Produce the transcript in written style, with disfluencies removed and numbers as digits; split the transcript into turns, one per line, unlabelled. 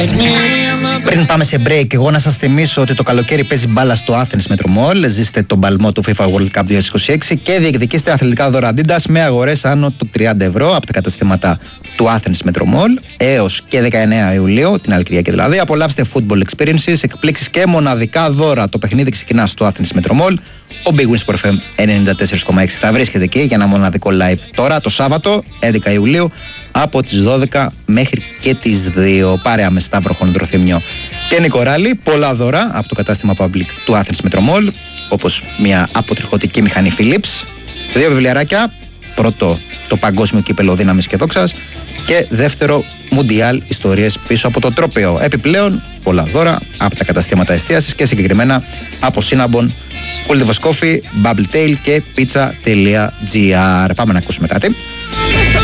Πριν πάμε σε break, εγώ να σας θυμίσω ότι το καλοκαίρι παίζει μπάλα στο Athens Metro Mall. Ζήστε τον παλμό του FIFA World Cup 2026 και διεκδικήστε αθλητικά δώρα Adidas με αγορές άνω των 30 ευρώ από τα καταστήματα του Athens Metro Mall έως και 19 Ιουλίου, την άλλη Κυριακή δηλαδή. Απολαύστε football experiences, εκπλήξεις και μοναδικά δώρα. Το παιχνίδι ξεκινά στο Athens Metro Mall. Ο Big Win Sport FM 94,6 θα βρίσκεται εκεί για ένα μοναδικό live τώρα το Σάββατο 11 Ιουλίου από τις 12 μέχρι και τις 2. Πάρε άμεσα Σταύρο Χονδροθύμιο και Νικοράλη. Πολλά δώρα από το κατάστημα Public του Athens Metro Mall, όπως μια αποτριχωτική μηχανή Philips, 2 βιβλιαράκια. Πρώτο, το Παγκόσμιο Κύπελλο Δύναμης και Δόξας, και δεύτερο, Μουντιάλ Ιστορίες πίσω από το τρόπαιο. Επιπλέον, πολλά δώρα από τα καταστήματα εστίασης και συγκεκριμένα από Cinnabon, Cultivos Coffee, Bubble Tail και Pizza.gr. Πάμε να ακούσουμε κάτι.